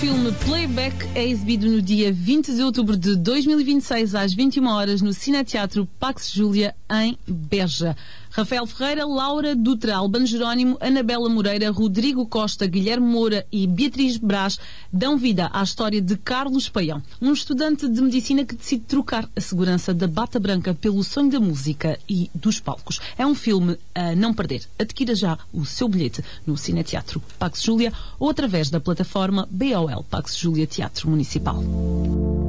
O filme Playback é exibido no dia 20 de outubro de 2026 às 21 horas no Cineteatro Pax Júlia em Beja. Rafael Ferreira, Laura Dutra, Albano Jerónimo, Anabela Moreira, Rodrigo Costa, Guilherme Moura e Beatriz Brás dão vida à história de Carlos Paião, um estudante de medicina que decide trocar a segurança da bata branca pelo sonho da música e dos palcos. É um filme a não perder. Adquira já o seu bilhete no Cineteatro Pax Júlia ou através da plataforma BOL Pax Júlia Teatro Municipal.